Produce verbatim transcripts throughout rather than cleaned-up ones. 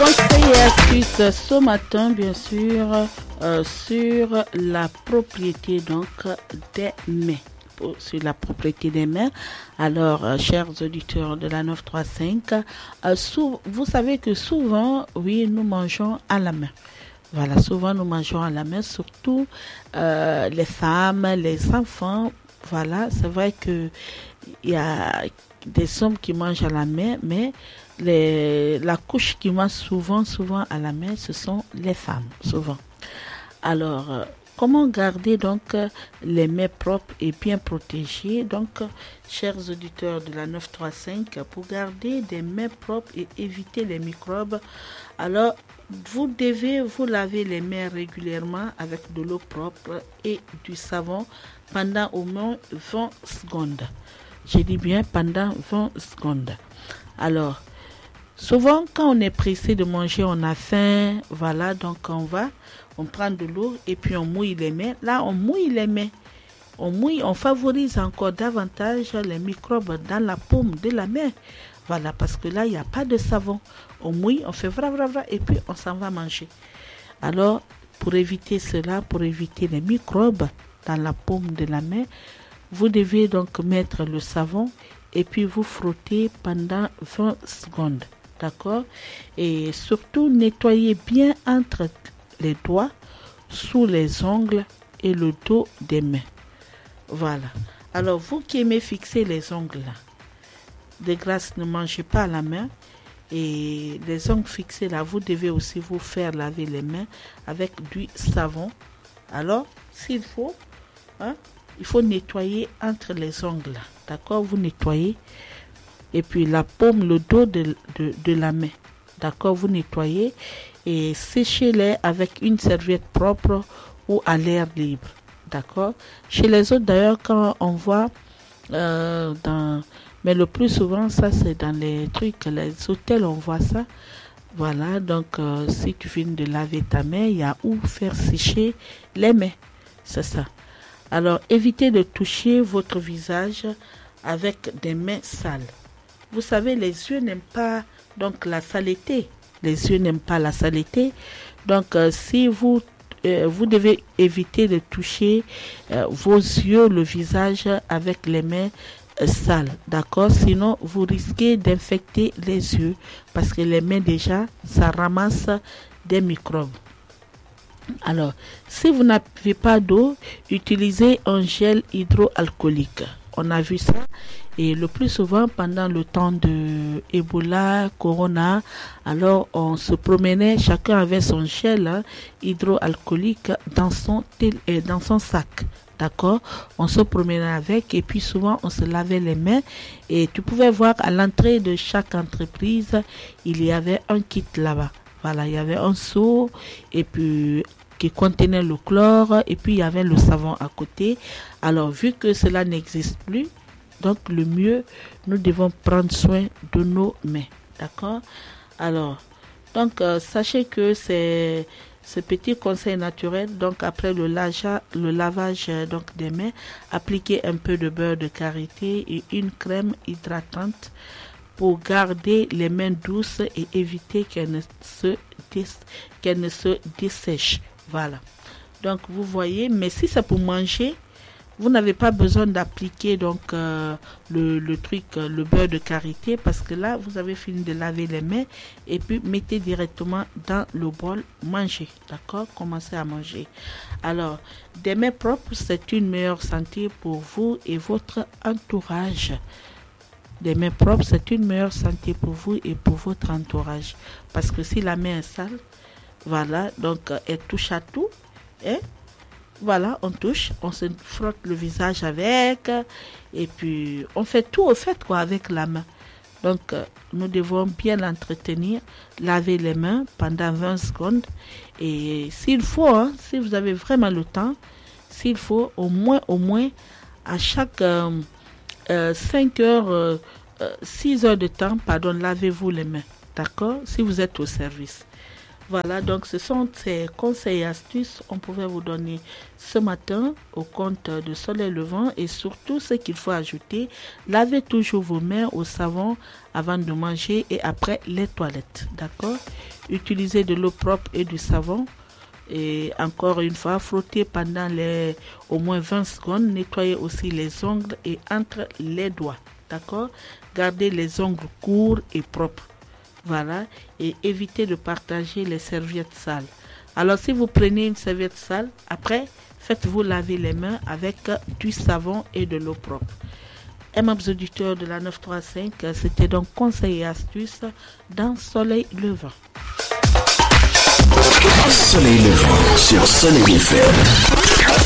conseils et astuces ce matin, bien sûr, euh, sur la propriété donc des mains. Sur la propriété des mains. Alors, euh, chers auditeurs de la neuf cent trente-cinq, euh, sou- vous savez que souvent, oui, nous mangeons à la main. Voilà, souvent nous mangeons à la main, surtout euh, les femmes, les enfants. Voilà, c'est vrai que il y a des hommes qui mangent à la main, mais les, la couche qui mange souvent, souvent à la main, ce sont les femmes, souvent. Alors, euh, comment garder donc euh, les mains propres et bien protégées? Donc, euh, chers auditeurs de la neuf cent trente-cinq, pour garder des mains propres et éviter les microbes, alors vous devez vous laver les mains régulièrement avec de l'eau propre et du savon pendant au moins vingt secondes. Je dis bien pendant vingt secondes. Alors, souvent quand on est pressé de manger, on a faim, voilà, donc on va, on prend de l'eau et puis on mouille les mains. Là, on mouille les mains. On mouille, on favorise encore davantage les microbes dans la paume de la main. Voilà, parce que là, il n'y a pas de savon. On mouille, on fait vra vra vra et puis on s'en va manger. Alors, pour éviter cela, pour éviter les microbes dans la paume de la main, vous devez donc mettre le savon et puis vous frotter pendant vingt secondes. D'accord? Et surtout, nettoyer bien entre les doigts, sous les ongles et le dos des mains. Voilà. Alors, vous qui aimez fixer les ongles là, de grâce, ne mangez pas à la main. Et les ongles fixés là, vous devez aussi vous faire laver les mains avec du savon. Alors, s'il faut, hein, il faut nettoyer entre les ongles là. D'accord? Vous nettoyez. Et puis la paume, le dos de, de, de la main. D'accord? Vous nettoyez et séchez-les avec une serviette propre ou à l'air libre. D'accord? Chez les autres, d'ailleurs, quand on voit euh, dans... Mais le plus souvent, ça, c'est dans les trucs, les hôtels, on voit ça. Voilà, donc, euh, si tu viens de laver ta main, il y a où faire sécher les mains. C'est ça. Alors, évitez de toucher votre visage avec des mains sales. Vous savez, les yeux n'aiment pas donc la saleté. Les yeux n'aiment pas la saleté. Donc, euh, si vous, euh, vous devez éviter de toucher euh, vos yeux, le visage avec les mains euh, sales. D'accord? Sinon, vous risquez d'infecter les yeux parce que les mains déjà, ça ramasse des microbes. Alors, si vous n'avez pas d'eau, utilisez un gel hydroalcoolique. On a vu ça. Et le plus souvent, pendant le temps de Ebola, Corona, alors on se promenait, chacun avait son gel hein, hydroalcoolique dans son, tel, euh, dans son sac. D'accord? On se promenait avec et puis souvent on se lavait les mains. Et tu pouvais voir à l'entrée de chaque entreprise, il y avait un kit là-bas. Voilà, il y avait un seau et puis qui contenait le chlore et puis il y avait le savon à côté. Alors, vu que cela n'existe plus, donc le mieux, nous devons prendre soin de nos mains. D'accord? Alors, donc euh, sachez que c'est ce petit conseil naturel. Donc après le, laja, le lavage donc, des mains, appliquez un peu de beurre de karité et une crème hydratante pour garder les mains douces et éviter qu'elles ne se, dis, qu'elles ne se dessèchent. Voilà. Donc vous voyez, mais si c'est pour manger, vous n'avez pas besoin d'appliquer donc euh, le, le truc, euh, le beurre de karité, parce que là, vous avez fini de laver les mains et puis mettez directement dans le bol, mangez, d'accord? Commencez à manger. Alors, des mains propres, c'est une meilleure santé pour vous et votre entourage. Des mains propres, c'est une meilleure santé pour vous et pour votre entourage. Parce que si la main est sale, voilà, donc elle touche à tout, hein? Voilà, on touche, on se frotte le visage avec, et puis on fait tout au fait quoi avec la main. Donc nous devons bien l'entretenir, laver les mains pendant vingt secondes, et s'il faut, hein, si vous avez vraiment le temps, s'il faut, au moins, au moins, à chaque euh, euh, cinq heures, euh, six heures de temps, pardon, lavez-vous les mains, d'accord, si vous êtes au service. Voilà, donc ce sont ces conseils et astuces qu'on pouvait vous donner ce matin au compte de Soleil Levant et surtout ce qu'il faut ajouter, lavez toujours vos mains au savon avant de manger et après les toilettes, d'accord? Utilisez de l'eau propre et du savon et encore une fois, frottez pendant les au moins vingt secondes, nettoyez aussi les ongles et entre les doigts, d'accord? Gardez les ongles courts et propres. Voilà, et évitez de partager les serviettes sales. Alors, si vous prenez une serviette sale, après, faites-vous laver les mains avec du savon et de l'eau propre. Aimables auditeurs de la neuf cent trente-cinq, c'était donc conseils et astuces dans Soleil Levant. Soleil Levant sur Soleil F M.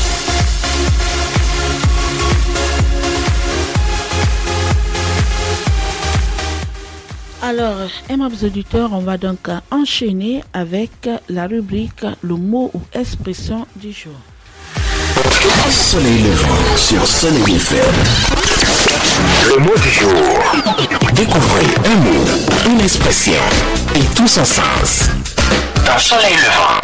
Alors, aimables auditeurs, on va donc enchaîner avec la rubrique le mot ou expression du jour. Soleil Levant sur Soleil F M. Le mot du jour. Découvrez un mot, une expression et tout son sens dans Soleil Levant.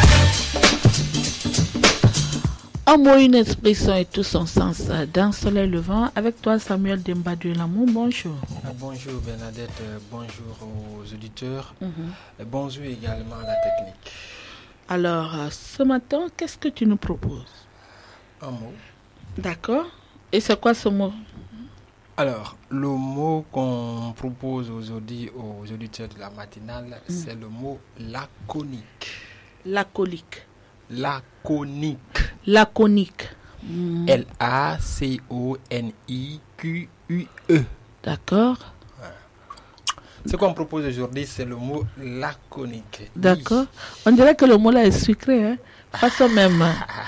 Un mot, une expression et tout son sens dans Soleil Levant. Avec toi, Samuel Demba-Duelamou, bonjour. Bonjour Bernadette, bonjour aux auditeurs. Mm-hmm. Et bonjour également à la technique. Alors, ce matin, qu'est-ce que tu nous proposes? Un mot. D'accord. Et c'est quoi ce mot? Alors, le mot qu'on propose aujourd'hui aux auditeurs de la matinale, mm. c'est le mot laconique. Laconique. Laconique. Laconique. Mm. L A C O N I Q U E. D'accord. Ce qu'on propose aujourd'hui, c'est le mot laconique. D'accord. On dirait que le mot là est sucré, hein? Façon même.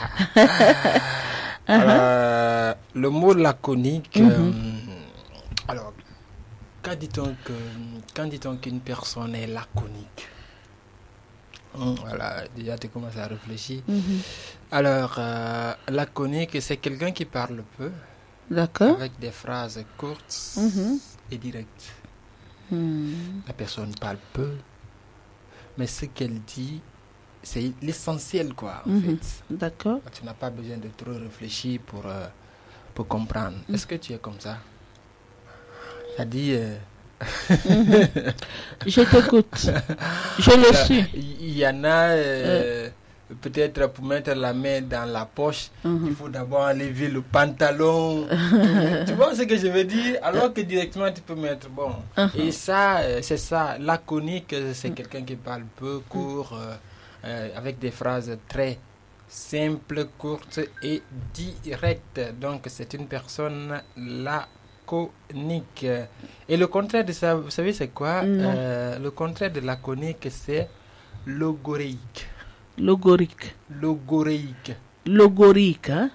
Alors, le mot laconique, mm-hmm. euh, alors, quand dit-on que, quand dit-on qu'une personne est laconique? Voilà, déjà tu commences à réfléchir. Mm-hmm. Alors, euh, laconique, c'est quelqu'un qui parle peu. D'accord. Avec des phrases courtes mm-hmm. et directes. Mm. La personne parle peu, mais ce qu'elle dit, c'est l'essentiel, quoi, en mm-hmm. fait. D'accord. Tu n'as pas besoin de trop réfléchir pour, euh, pour comprendre. Mm. Est-ce que tu es comme ça? Ça dit... Euh... mm-hmm. Je t'écoute. Je le suis. Il y en a... Euh, euh. Peut-être pour mettre la main dans la poche, mm-hmm. il faut d'abord enlever le pantalon. Tu vois ce que je veux dire? Alors que directement tu peux mettre bon. Mm-hmm. Et ça, c'est ça. Laconique, c'est mm-hmm. quelqu'un qui parle peu, court, euh, euh, avec des phrases très simples, courtes et directes. Donc c'est une personne laconique. Et le contraire de ça, vous savez c'est quoi? euh, Le contraire de laconique, c'est logoréique. Logorique. Logoréique. Logorique, hein?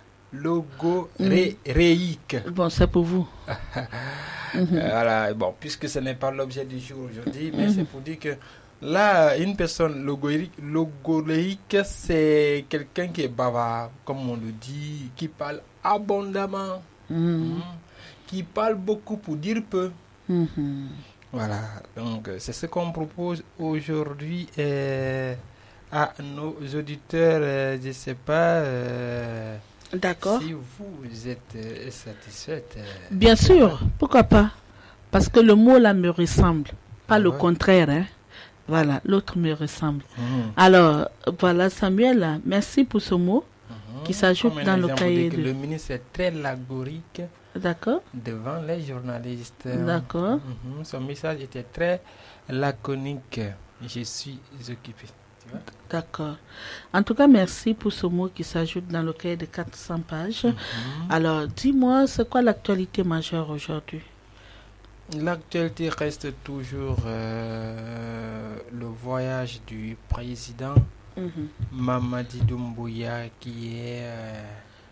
Logoréique. Mm. Bon, c'est pour vous. mm-hmm. euh, voilà, bon, puisque ce n'est pas l'objet du jour aujourd'hui, mais mm-hmm. c'est pour dire que là, une personne logoréique, logoréique, c'est quelqu'un qui est bavard, comme on le dit, qui parle abondamment, mm. Mm, qui parle beaucoup pour dire peu. Mm-hmm. Voilà, donc c'est ce qu'on propose aujourd'hui. Euh, à nos auditeurs, euh, je ne sais pas euh, D'accord. si vous êtes euh, satisfaite. Euh, Bien sûr, pourquoi pas? Parce que le mot là me ressemble, pas ah le ouais. contraire. Hein? Voilà, l'autre me ressemble. Mmh. Alors, voilà Samuel, merci pour ce mot mmh. qui s'ajoute Comme dans le cahier. De... Le ministre est très lagorique. D'accord. Devant les journalistes. D'accord. Mmh. Son message était très laconique. Je suis occupé. D'accord. En tout cas, merci pour ce mot qui s'ajoute dans le cahier de quatre cents pages. Mm-hmm. Alors, dis-moi, c'est quoi l'actualité majeure aujourd'hui? L'actualité reste toujours euh, le voyage du président mm-hmm. Mamadi Doumbouya qui est euh,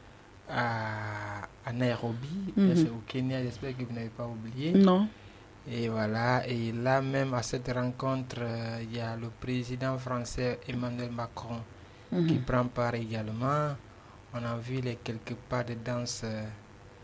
à, à Nairobi, mm-hmm. c'est au Kenya, j'espère que vous n'avez pas oublié. Non. Et voilà, et là même à cette rencontre, euh, il y a le président français Emmanuel Macron mm-hmm. qui prend part également. On a vu les quelques pas de danse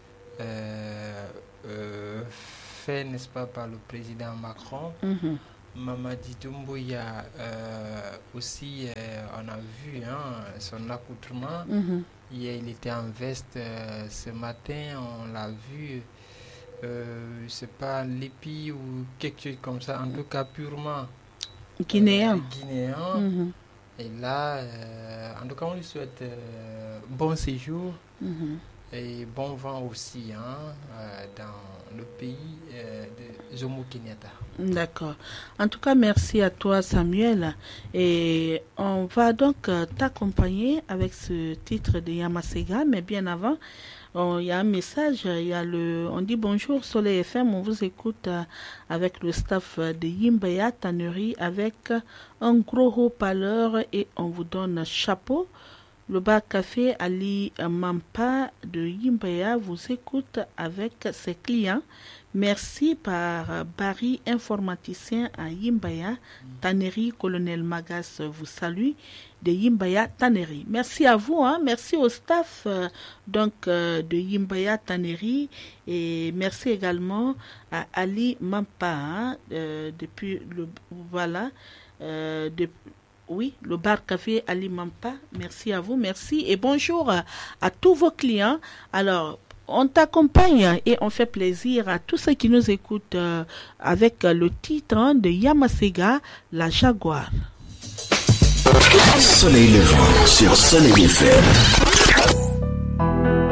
euh, euh, fait, n'est-ce pas, par le président Macron. Mm-hmm. Mamadi Doumbouya, euh, aussi, euh, on a vu hein, son accoutrement. Mm-hmm. Hier, il était en veste. Euh, ce matin, on l'a vu. Euh, c'est pas l'épi ou quelque chose comme ça. En tout cas, purement guinéen. Euh, guinéen. Mm-hmm. Et là, euh, en tout cas, on lui souhaite euh, bon séjour. Mm-hmm. Et bon vent aussi hein, euh, dans le pays euh, de Jomo Kenyatta. D'accord. En tout cas, merci à toi Samuel. Et on va donc euh, t'accompagner avec ce titre de Yamasega. Mais bien avant, il y a un message. Y a le, on dit bonjour Soleil F M. On vous écoute euh, avec le staff de Yimbaya Tannerie avec un gros haut-parleur et on vous donne chapeau. Le bar café Ali Mampa de Yimbaya vous écoute avec ses clients. Merci par Barry, informaticien à Yimbaya Tannerie. Colonel Magas vous salue de Yimbaya Tannerie. Merci à vous, hein. Merci au staff euh, donc euh, de Yimbaya Tannerie et merci également à Ali Mampa hein, euh, depuis le voilà euh, de, oui, le bar café Ali Mampa. Merci à vous, merci et bonjour à, à tous vos clients. Alors, on t'accompagne et on fait plaisir à tous ceux qui nous écoutent euh, avec euh, le titre hein, de Yamasega, la Jaguar. Soleil levant sur Soleil F M.